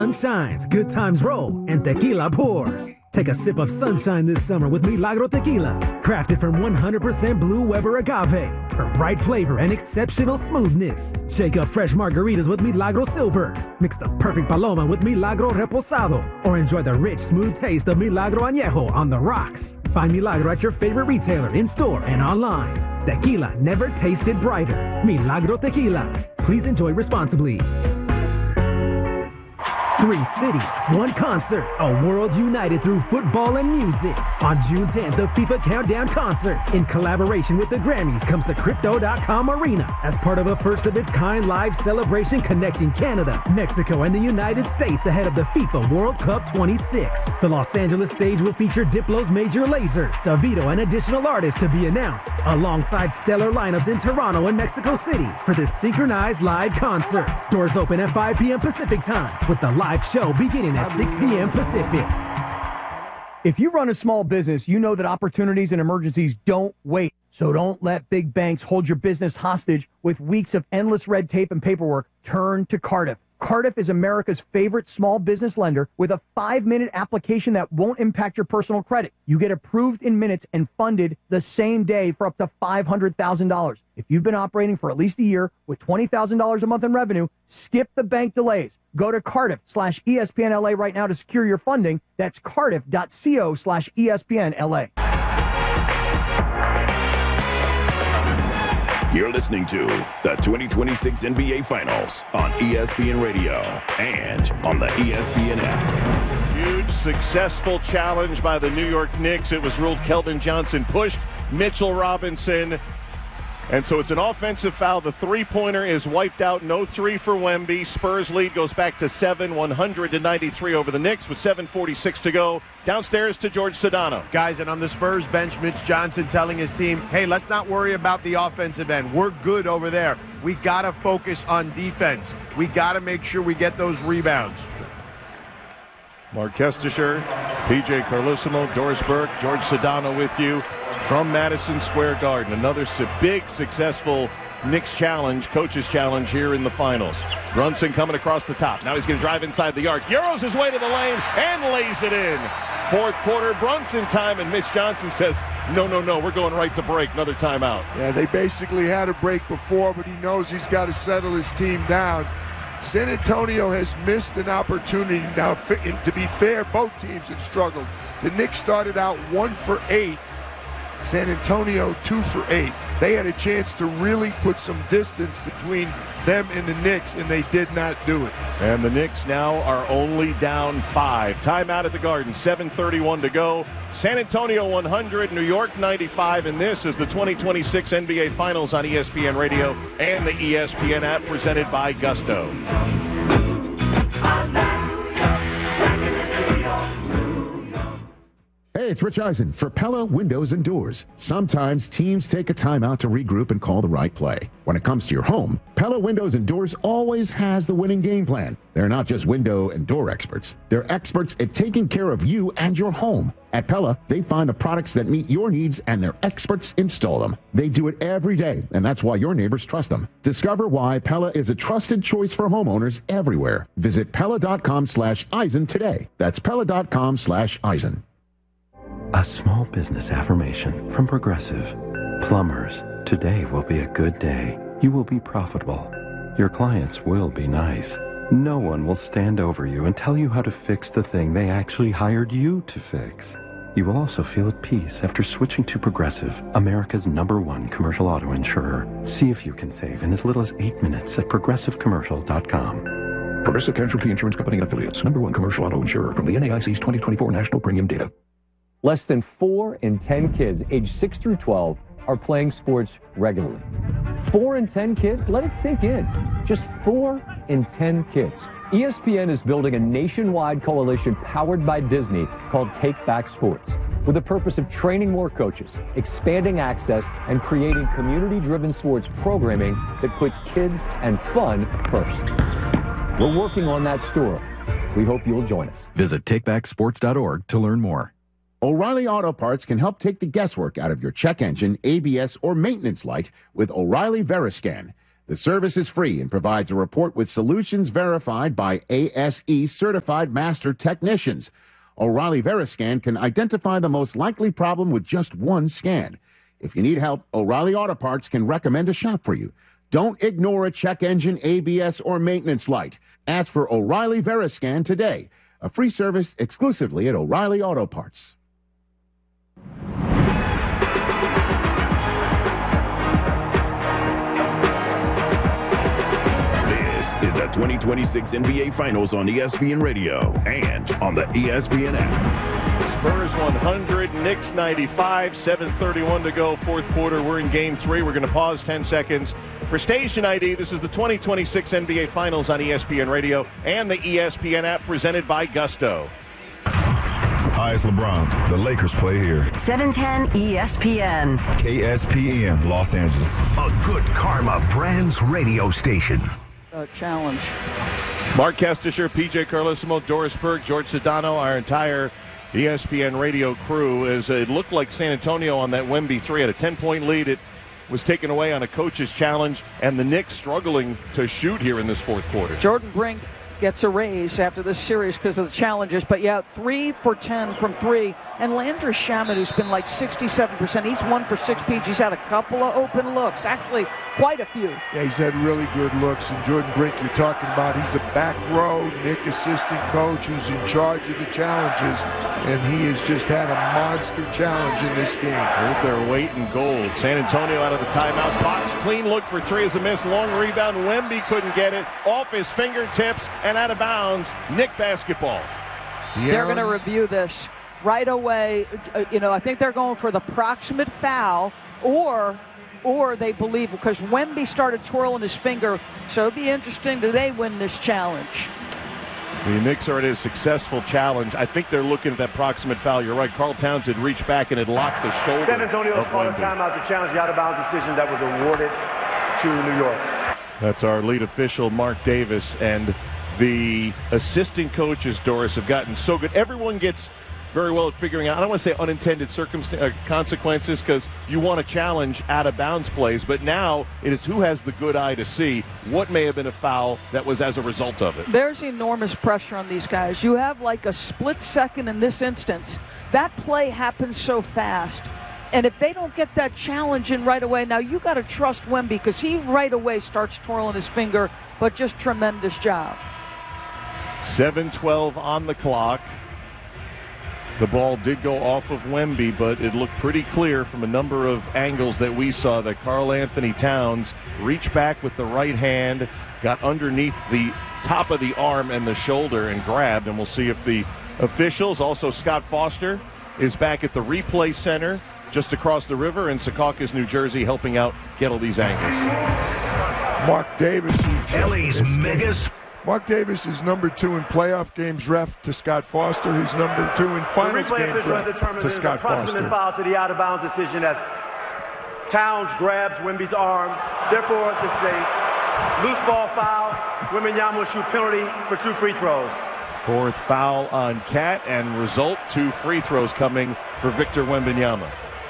Sun shines, good times roll, and tequila pours. Take a sip of sunshine this summer with Milagro Tequila. Crafted from 100% Blue Weber agave for bright flavor and exceptional smoothness. Shake up fresh margaritas with Milagro Silver. Mix the perfect paloma with Milagro Reposado. Or enjoy the rich, smooth taste of Milagro Añejo on the rocks. Find Milagro at your favorite retailer, in-store, and online. Tequila never tasted brighter. Milagro Tequila. Please enjoy responsibly. 3 cities, 1 concert, a world united through football and music. On June 10th, the FIFA Countdown Concert, in collaboration with the Grammys, comes to Crypto.com Arena as part of a first-of-its-kind live celebration connecting Canada, Mexico, and the United States ahead of the FIFA World Cup 26. The Los Angeles stage will feature Diplo's Major Lazer, Davido, and additional artists to be announced, alongside stellar lineups in Toronto and Mexico City for this synchronized live concert. Doors open at 5 p.m. Pacific time, with the live show beginning at 6 p.m. Pacific. If you run a small business, you know that opportunities and emergencies don't wait. So don't let big banks hold your business hostage with weeks of endless red tape and paperwork. Turn to Cardiff. Cardiff is America's favorite small business lender with a 5-minute application that won't impact your personal credit. You get approved in minutes and funded the same day for up to $500,000. If you've been operating for at least a year with $20,000 a month in revenue, skip the bank delays. Go to Cardiff/ESPNLA right now to secure your funding. That's cardiff.co/ESPNLA. You're listening to the 2026 NBA Finals on ESPN Radio and on the ESPN app. Huge successful challenge by the New York Knicks. It was ruled Keldon Johnson pushed Mitchell Robinson. And so it's an offensive foul. The three-pointer is wiped out. No 3 for Wemby. Spurs lead goes back to 7, 100-93 over the Knicks with 7:46 to go. Downstairs to George Sedano. Guys, and on the Spurs bench, Mitch Johnson telling his team, hey, let's not worry about the offensive end. We're good over there. We got to focus on defense. We got to make sure we get those rebounds. Mark Kestisher, PJ Carlesimo, Doris Burke, George Sedano with you from Madison Square Garden. Another big, successful Knicks challenge, coach's challenge here in the finals. Brunson coming across the top. Now he's going to drive inside the arc. Euros his way to the lane and lays it in. Fourth quarter, Brunson time, and Mitch Johnson says, no, we're going right to break. Another timeout. Yeah, they basically had a break before, but he knows he's got to settle his team down. San Antonio has missed an opportunity. Now, to be fair, both teams have struggled. The Knicks started out 1 for 8. San Antonio 2 for 8. They had a chance to really put some distance between them and the Knicks, and they did not do it. And the Knicks now are only down 5. Timeout at the Garden, 7:31 to go. San Antonio 100, New York 95, and this is the 2026 NBA Finals on ESPN Radio and the ESPN app, presented by Gusto. Hey, it's Rich Eisen for Pella Windows and Doors. Sometimes teams take a timeout to regroup and call the right play. When it comes to your home, Pella Windows and Doors always has the winning game plan. They're not just window and door experts. They're experts at taking care of you and your home. At Pella, they find the products that meet your needs, and their experts install them. They do it every day, and that's why your neighbors trust them. Discover why Pella is a trusted choice for homeowners everywhere. Visit Pella.com/Eisen today. That's Pella.com/Eisen. A small business affirmation from Progressive. Plumbers, today will be a good day. You will be profitable. Your clients will be nice. No one will stand over you and tell you how to fix the thing they actually hired you to fix. You will also feel at peace after switching to Progressive, America's #1 commercial auto insurer. See if you can save in as little as 8 minutes at progressivecommercial.com. Progressive Casualty Insurance Company and Affiliates, #1 commercial auto insurer from the NAIC's 2024 National Premium Data. Less than 4 in 10 kids aged 6 through 12 are playing sports regularly. 4 in 10 kids? Let it sink in. Just 4 in 10 kids. ESPN is building a nationwide coalition powered by Disney called Take Back Sports, with the purpose of training more coaches, expanding access, and creating community-driven sports programming that puts kids and fun first. We're working on that story. We hope you'll join us. Visit takebacksports.org to learn more. O'Reilly Auto Parts can help take the guesswork out of your check engine, ABS, or maintenance light with O'Reilly Veriscan. The service is free and provides a report with solutions verified by ASE certified master technicians. O'Reilly Veriscan can identify the most likely problem with just one scan. If you need help, O'Reilly Auto Parts can recommend a shop for you. Don't ignore a check engine, ABS, or maintenance light. Ask for O'Reilly Veriscan today. A free service exclusively at O'Reilly Auto Parts. Is the 2026 NBA Finals on ESPN Radio and on the ESPN app. Spurs 100, Knicks 95, 7:31 to go, fourth quarter. We're in game 3. We're going to pause 10 seconds for station ID. This is the 2026 NBA Finals on ESPN Radio and the ESPN app, presented by Gusto. Hi, it's LeBron. The Lakers play here. 710 ESPN. KSPN, Los Angeles. A Good Karma Brands radio station. Challenge. Mark Kestisher, PJ Carlesimo, Doris Berg, George Sedano, our entire ESPN radio crew. As it looked like San Antonio on that Wemby 3 had a 10-point lead. It was taken away on a coach's challenge, and the Knicks struggling to shoot here in this fourth quarter. Jordan Brink gets a raise after this series because of the challenges, but 3 for 10 from 3. And Landry Shamet, who's been like 67%, he's 1 for 6 PGs. He's had a couple of open looks, actually quite a few. Yeah, he's had really good looks. And Jordan Brink, you're talking about, he's the back row Nick assistant coach who's in charge of the challenges, and he has just had a monster challenge in this game. With their weight in gold. San Antonio out of the timeout. Fox clean look for 3 is a miss. Long rebound. Wemby couldn't get it. Off his fingertips and out of bounds. Knick basketball. They're going to review this right away. I think they're going for the proximate foul, or they believe, because Wemby started twirling his finger, so it'll be interesting. Do they win this challenge? The Knicks are at a successful challenge. I think they're looking at that proximate foul. You're right. Karl Towns had reached back and had locked the shoulder. San Antonio's called a timeout to challenge the out-of-bounds decision that was awarded to New York. That's our lead official, Mark Davis, and the assistant coaches, Doris, have gotten so good. Everyone gets very well at figuring out, I don't want to say unintended consequences, because you want to challenge out-of-bounds plays, but now it is who has the good eye to see what may have been a foul that was as a result of it. There's enormous pressure on these guys. You have like a split second in this instance. That play happens so fast. And if they don't get that challenge in right away, now you got to trust Wemby, because he right away starts twirling his finger, but just tremendous job. 7:12 on the clock. The ball did go off of Wemby, but it looked pretty clear from a number of angles that we saw that Karl Anthony Towns reached back with the right hand, got underneath the top of the arm and the shoulder and grabbed, and we'll see if the officials, also Scott Foster, is back at the replay center just across the river in Secaucus, New Jersey, helping out get all these angles. Mark Davis. LA's megas. Mark Davis is number 2 in playoff games ref to Scott Foster. He's number 2 in finals games ref to Scott Foster. Approximate foul to the out-of-bounds decision as Towns grabs Wemby's arm. Therefore, this is a loose ball foul. Wembanyama will shoot penalty for 2 free throws. Fourth foul on Cat, and result 2 free throws coming for Victor Wembanyama.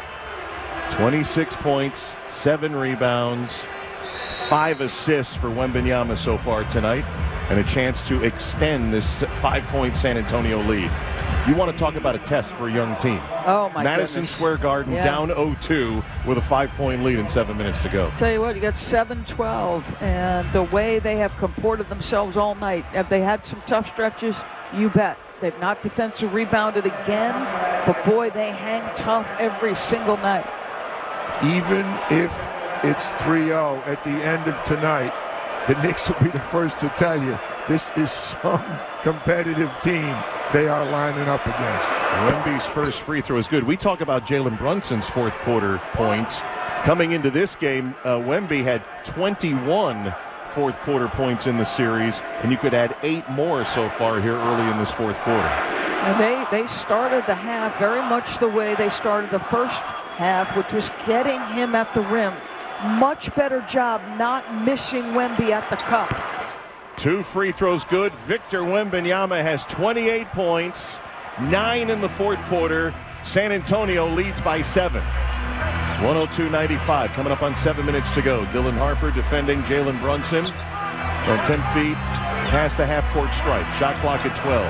26 points, 7 rebounds, 5 assists for Wembanyama so far tonight, and a chance to extend this 5-point San Antonio lead. You want to talk about a test for a young team. Oh, my Madison goodness. Square Garden down 0-2 with a 5-point lead in 7 minutes to go. Tell you what, you got 7-12, and the way they have comported themselves all night. Have they had some tough stretches? You bet. They've not defensive rebounded again, but boy, they hang tough every single night. Even if it's 3-0 at the end of tonight, the Knicks will be the first to tell you this is some competitive team they are lining up against. Wemby's first free throw is good. We talk about Jalen Brunson's fourth quarter points. Coming into this game, Wemby had 21 fourth quarter points in the series, and you could add 8 more so far here early in this fourth quarter. And they started the half very much the way they started the first half, which was getting him at the rim. Much better job not missing Wemby at the cup. 2 free throws good. Victor Wembanyama has 28 points, 9 in the fourth quarter. San Antonio leads by 7. 102-95 coming up on 7 minutes to go. Dylan Harper defending Jalen Brunson. 10 feet past the half-court stripe. Shot clock at 12.